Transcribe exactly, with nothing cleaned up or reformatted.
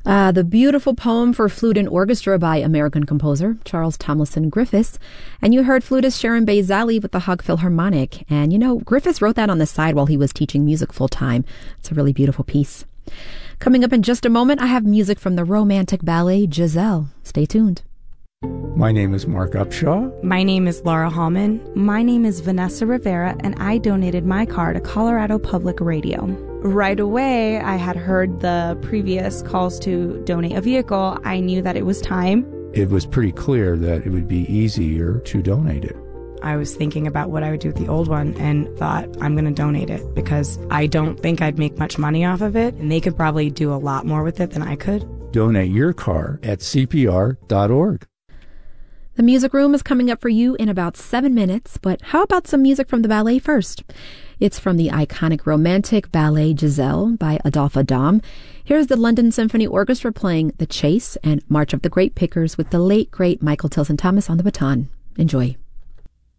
Uh, the beautiful poem for flute and orchestra by American composer Charles Tomlinson Griffiths. And you heard flutist Sharon Bays-Zali with the Hog Philharmonic. And, you know, Griffiths wrote that on the side while he was teaching music full time. It's a really beautiful piece. Coming up in just a moment, I have music from the romantic ballet Giselle. Stay tuned. My name is Mark Upshaw. My name is Laura Hallman. My name is Vanessa Rivera, and I donated my car to Colorado Public Radio. Right away, I had heard the previous calls to donate a vehicle. I knew that it was time. It was pretty clear that it would be easier to donate it. I was thinking about what I would do with the old one and thought, I'm going to donate it because I don't think I'd make much money off of it, and they could probably do a lot more with it than I could. Donate your car at C P R dot org. The music room is coming up for you in about seven minutes, but how about some music from the ballet first? It's from the iconic romantic ballet Giselle by Adolphe Adam. Here's the London Symphony Orchestra playing The Chase and March of the Grape Pickers with the late, great Michael Tilson Thomas on the baton. Enjoy.